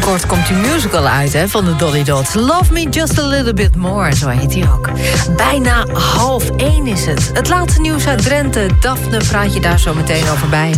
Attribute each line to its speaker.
Speaker 1: Binnenkort komt die musical uit van de Dolly Dots. Love Me Just a Little Bit More, zo heet hij ook. Bijna 12:30 is het. Het laatste nieuws uit Drenthe. Daphne praat je daar zo meteen over bij.